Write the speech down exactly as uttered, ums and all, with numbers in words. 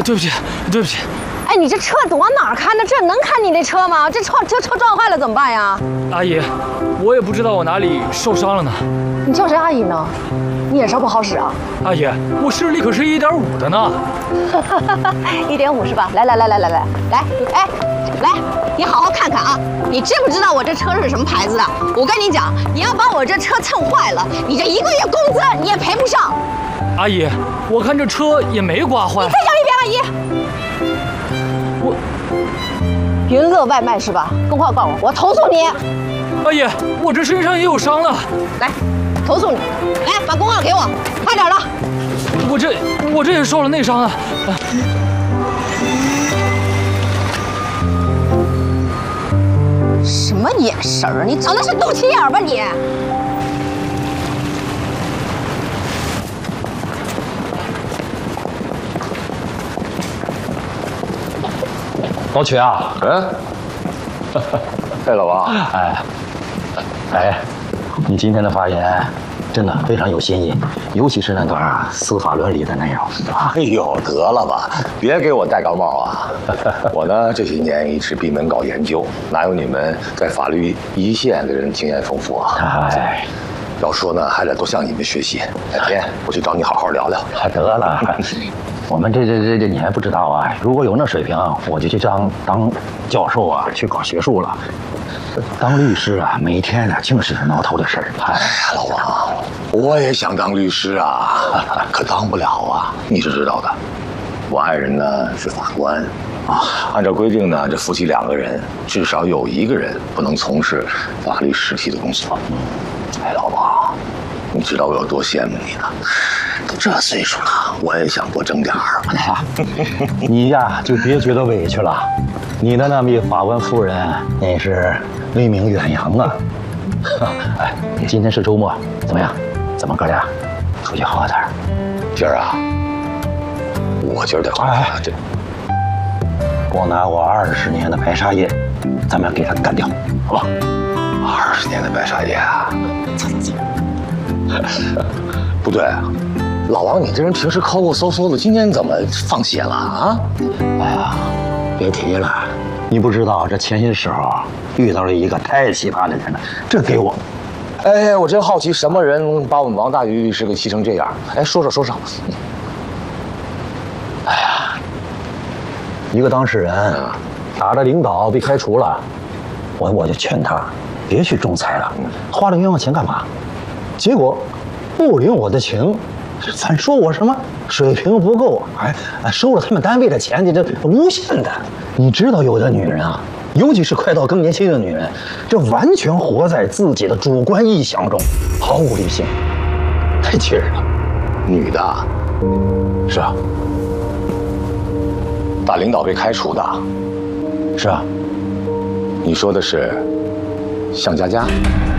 对不起，对不起。 哎，你这车往哪儿开呢？这能开你那车吗？这撞这车撞坏了怎么办呀？ 阿姨，我也不知道我哪里受伤了呢。 你叫谁阿姨呢？你眼神不好使啊！ 阿姨，我视力可是一点五的呢。 一点五是吧？来来来来来来来，哎，来，你好好看看啊！你知不知道我这车是什么牌子的？我跟你讲，你要把我这车蹭坏了，你这一个月工资你也赔不上。 阿姨，我看这车也没刮坏。 你再叫一遍，阿姨。 我， 云乐外卖是吧？跟我告我，我投诉你。 阿姨，我这身上也有伤了。 来，投诉你。来，把公告给我，快点的。 我这我这也受了内伤啊。 什么眼神儿？你长的是肚脐眼吧你？ 老曲啊， 嗯，哎，老王， 哎，哎，你今天的发言真的非常有新意，尤其是那段司法伦理的内容啊。 哎呦，得了吧，别给我戴高帽啊！我呢这些年一直闭门搞研究，哪有你们在法律一线的人经验丰富啊？ 哎， 要说呢，还得多向你们学习。改天我去找你好好聊聊。 得了。我们这这这这你还不知道啊！如果有那水平，我就去当当教授啊，去搞学术了。当律师啊，每天啊净是挠头的事儿。 哎呀，老王，我也想当律师啊，可当不了啊。你是知道的，我爱人呢是法官啊。按照规定呢，这夫妻两个人至少有一个人不能从事法律实体的工作。哎，老王，你知道我有多羡慕你呢？都这岁数了，我也想多挣点儿。 你呀，就别觉得委屈了。你的那位法官夫人那是威名远扬啊！哎，今天是周末，怎么样？咱们哥俩出去喝点。 今儿啊，我今儿得喝。哎，这我拿我二十年的白沙叶，咱们给他干掉，好吧？ 二十年的白沙叶啊！走走走。不对啊，老王，你这人平时抠抠搜搜的，今天怎么放血了啊？ 哎呀，别提了，你不知道这前些时候遇到了一个太奇葩的人了，这给我， 哎，我真好奇，什么人能把我们王大鱼律师给气成这样？哎，说说说说。 哎呀，一个当事人打着领导被开除了，我我就劝他别去仲裁了，花了冤枉钱干嘛？结果不领我的情，咱说我什么水平不够，还收了他们单位的钱，你这诬陷的。你知道有的女人啊，尤其是快到更年期的女人，这完全活在自己的主观臆想中，毫无理性，太气人了。 女的， 是啊， 大领导被开除的， 是啊， 你说的是向佳佳？